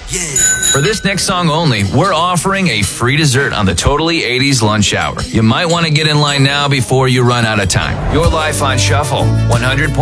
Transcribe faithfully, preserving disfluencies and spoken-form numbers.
For this next song only, we're offering a free dessert on the Totally eighties Lunch Hour. You might want to get in line now before you run out of time. Your life on Shuffle, one hundred point